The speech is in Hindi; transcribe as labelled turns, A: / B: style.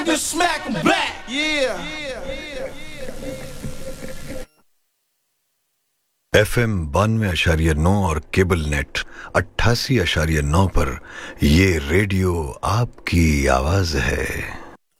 A: Smack 'em back. Yeah.
B: FM 92.9 और केबल नेट 88.9 पर ये रेडियो आपकी आवाज है।